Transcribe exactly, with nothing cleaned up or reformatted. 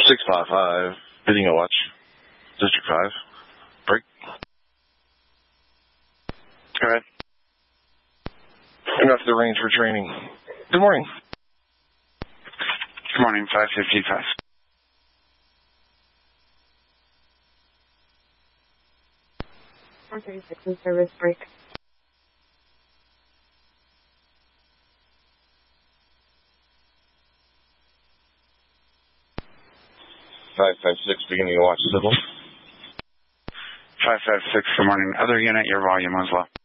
six five five, bidding a watch. District five. Break. Go ahead. Enough the range for training. Good morning. Good morning, five fifty-five. four thirty-six in service, break. five five six, beginning to watch civil. five five six, good morning. Other unit, your volume was low.